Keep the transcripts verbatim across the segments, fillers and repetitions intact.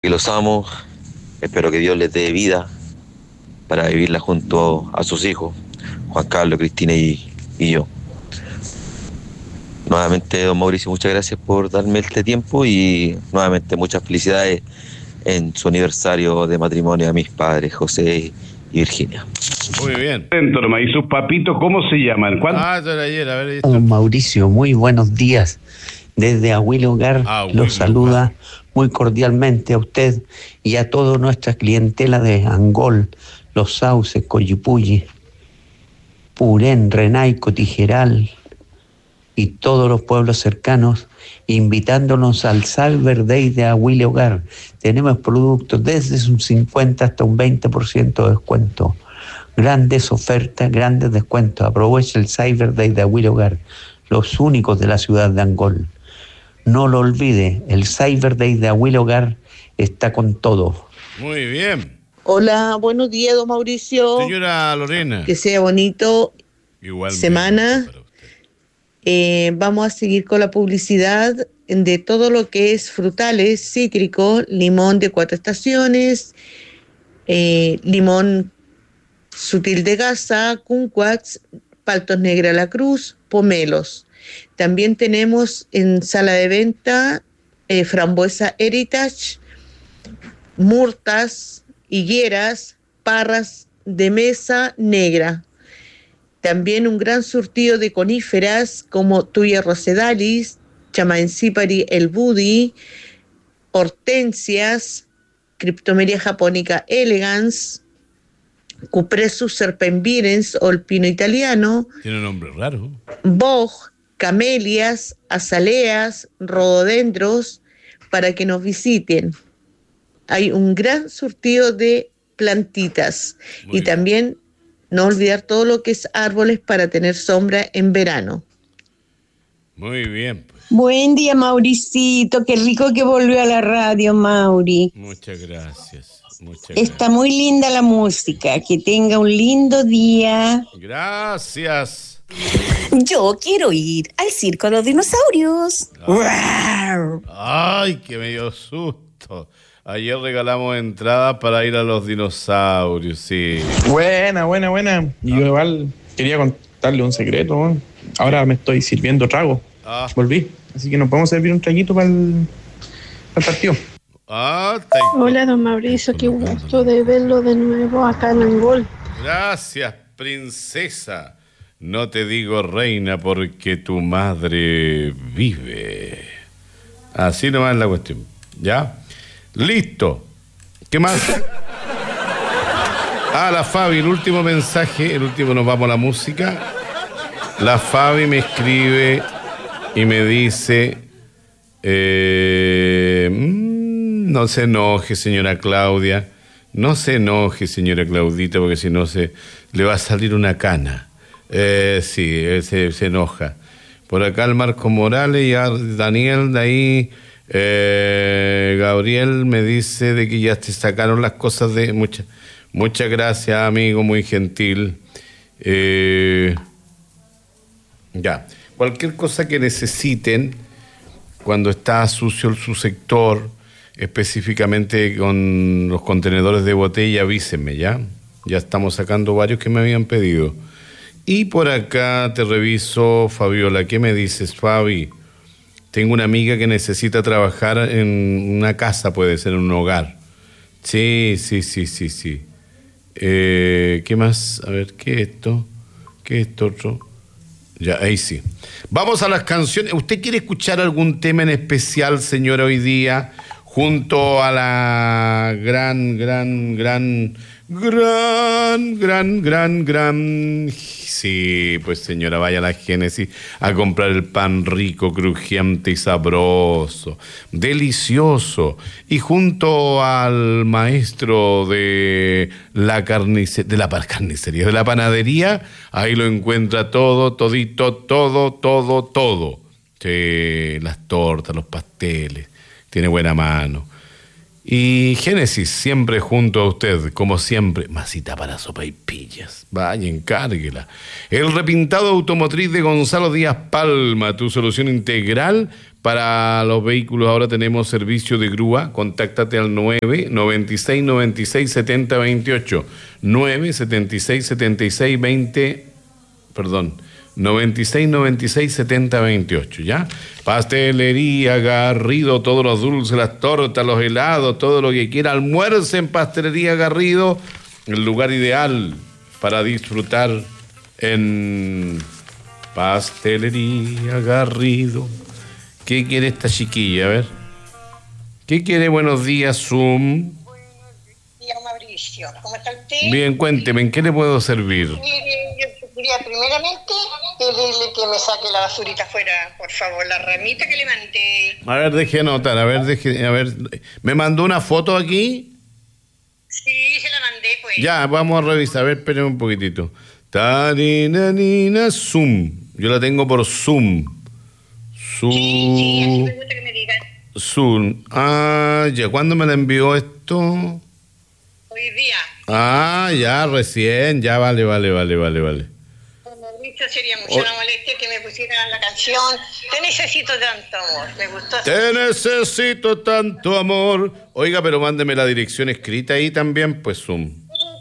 que los amo, espero que Dios les dé vida para vivirla junto a sus hijos, Juan Carlos, Cristina y, y yo. Nuevamente, don Mauricio, muchas gracias por darme este tiempo y nuevamente muchas felicidades en su aniversario de matrimonio a mis padres, José y Virginia. Muy bien. ¿Y sus papitos cómo se llaman? ¿Cuándo? Ah, ya era ayer, a ver. Esto. Don Mauricio, muy buenos días. Desde Aguilo Hogar Ah, los saluda Hogar. muy cordialmente a usted y a toda nuestra clientela de Angol, Los Sauces, Coyipulli, Purén, Renaico, Tijeral y todos los pueblos cercanos, invitándonos al Cyber Day de Aguilo Hogar. Tenemos productos desde un cincuenta hasta un veinte por ciento de descuento. Grandes ofertas, grandes descuentos. Aprovecha el Cyber Day de Aguilo Hogar, los únicos de la ciudad de Angol. No lo olvide, el Cyber Day de Aguilo Hogar está con todo. Muy bien. Hola, buenos días, don Mauricio. Señora Lorena. Que sea bonito. Igual semana. Eh, vamos a seguir con la publicidad de todo lo que es frutales, cítricos, limón de cuatro estaciones, eh, limón sutil de gasa, kumquats, paltos negra la cruz, pomelos. También tenemos en sala de venta eh, frambuesa Heritage, murtas, higueras, parras de mesa negra. También un gran surtido de coníferas como Tuya rosedalis, Chamaencípari el budi, hortensias, Cryptomeria japonica elegans, Cupressus serpemvirens o el pino italiano. Tiene un nombre raro. Boj, camelias, azaleas, rododendros, para que nos visiten. Hay un gran surtido de plantitas. Muy y bien. También no olvidar todo lo que es árboles para tener sombra en verano. Muy bien. Pues. Buen día, Mauricito. Qué rico que volvió a la radio, Mauri. Muchas gracias. Muchas Está gracias. muy linda la música. Que tenga un lindo día. Gracias. Yo quiero ir al circo de los dinosaurios. Ay, ay, que me dio susto. Ayer regalamos entradas para ir a los dinosaurios, sí. Buena, buena, buena. Y yo igual quería contarle un secreto, ¿no? Ahora me estoy sirviendo trago. Ah. Volví. Así que nos podemos servir un traguito para el, para el partido. Ah, te... Hola, don Mauricio. Qué gusto de verlo de nuevo acá en Angol. Gracias, princesa. No te digo reina porque tu madre vive. Así nomás es la cuestión. ¿Ya? Listo. ¿Qué más? Ah, la Fabi, el último mensaje, el último, nos vamos a la música. La Fabi me escribe y me dice, eh, mmm, no se enoje, señora Claudia, no se enoje, señora Claudita, porque si no se le va a salir una cana. Eh, sí, se, se enoja. Por acá el Marco Morales y a Daniel de ahí... Eh, Gabriel me dice de que ya te sacaron las cosas de... Muchas muchas gracias, amigo, muy gentil. Eh, ya, cualquier cosa que necesiten cuando está sucio su sector, específicamente con los contenedores de botella, avísenme, ¿ya? Ya estamos sacando varios que me habían pedido. Y por acá te reviso, Fabiola, ¿qué me dices, Fabi? Tengo una amiga que necesita trabajar en una casa, puede ser en un hogar. Sí, sí, sí, sí, sí. Eh, ¿Qué más? A ver, ¿qué es esto? ¿Qué es esto otro? Ya, ahí sí. Vamos a las canciones. ¿Usted quiere escuchar algún tema en especial, señora, hoy día? Junto a la gran, gran, gran, gran, gran, gran, gran... Sí, pues señora, vaya a la Génesis a comprar el pan rico, crujiente y sabroso, delicioso. Y junto al maestro de la carnicería, de la carnicería, de la panadería, ahí lo encuentra todo, todito, todo, todo, todo. Sí, las tortas, los pasteles, tiene buena mano. Y Génesis, siempre junto a usted, como siempre. Masita para sopaipillas. Vaya, encárguela. El repintado automotriz de Gonzalo Díaz Palma, tu solución integral para los vehículos. Ahora tenemos servicio de grúa. Contáctate al nueve noventa y seis noventa y seis setenta veintiocho. nueve setenta y seis setenta y seis veinte. Perdón. noventa y seis noventa y seis setenta veintiocho, ¿ya? Pastelería Garrido, todos los dulces, las tortas, los helados, todo lo que quiera. Almuerce en Pastelería Garrido, el lugar ideal para disfrutar en Pastelería Garrido. ¿Qué quiere esta chiquilla? A ver. ¿Qué quiere? Buenos días, Zoom. Buenos días, Mauricio. ¿Cómo está usted? Bien, cuénteme, ¿en qué le puedo servir? Mire, yo quería primeramente pedirle que me saque la basurita afuera, por favor, la ramita que le mandé. A ver, deje anotar, a ver, deje, a ver. ¿Me mandó una foto aquí? Sí, se la mandé, pues. Ya, vamos a revisar, a ver, espérenme un poquitito. Tarinanina, Zoom. Yo la tengo por Zoom. Zoom. Sí, sí, así me gusta que me digan. Zoom. Ah, ya, ¿cuándo me la envió esto? Hoy día. Ah, ya, recién, ya, vale, vale, vale, vale, vale. Mauricio, sería mucha oh. la molestia que me pusieran la canción Te necesito tanto amor. Me gustó. Te necesito tanto amor. Oiga, pero mándeme la dirección escrita ahí también, pues Zoom.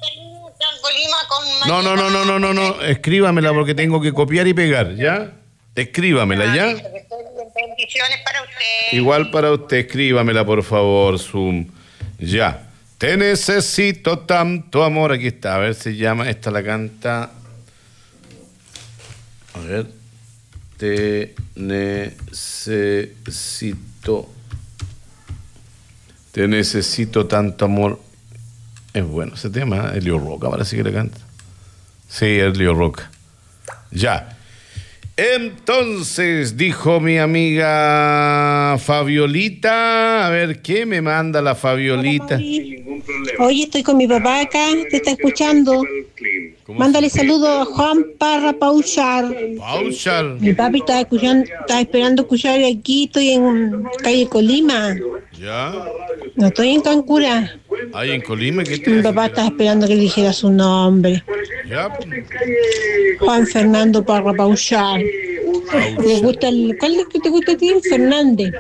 No, no, no, no, no, no, no. Escríbamela porque tengo que copiar y pegar, ¿ya? Escríbamela, ¿ya? Bendiciones para usted. Igual para usted, escríbamela, por favor, Zoom. Ya. Te necesito tanto amor. Aquí está, a ver, se llama, esta la canta. A ver. Te necesito. Te necesito tanto amor. Es bueno ese tema, Elio Roca, parece que le canta. Sí, Elio Roca. Ya. Entonces, dijo mi amiga Fabiolita, a ver, ¿qué me manda la Fabiolita? Oye, estoy con mi papá acá, te está escuchando. Mándale saludos a Juan Parra Pauchar. Pauchar. Mi papi está escuchando, está esperando escuchar aquí, estoy en calle Colima. Ya. No estoy en Cancura. Ahí en Colima, ¿qué te Mi papá está esperando que le dijera su nombre. Ya. Juan Fernando Parra Pauchar. ¿Te gusta el, ¿cuál es que te gusta a ti? Fernández.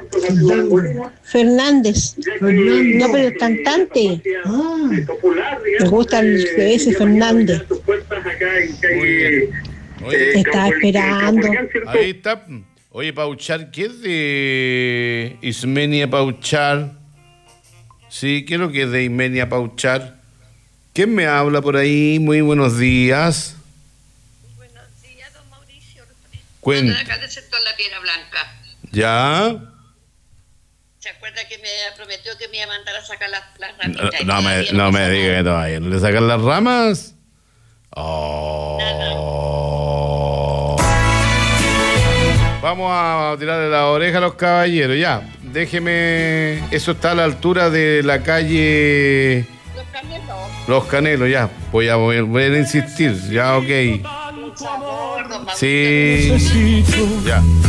Fernández. No, pero el cantante. Me gusta el ese Fernández. Muy bien. Oye, está esperando. Ahí está. Oye, Pauchar, ¿qué es de Ismenia Pauchar? Sí, ¿qué es lo que es de Ismenia Pauchar? ¿Quién me habla por ahí? Muy buenos días. Buenos días, don Mauricio. Cuenta. Acá del sector La Piedra Blanca. ¿Ya? ¿Se acuerda que me prometió que me iba a mandar a sacar las, las ramitas? No, no me, no me diga que todavía no le sacan las ramas. Oh. Vamos a tirarle la oreja a los caballeros, ya. Déjeme. Eso está a la altura de la calle. Los Canelos. Los Canelos, ya. Voy a volver a insistir, ya, ok. Sí. Ya.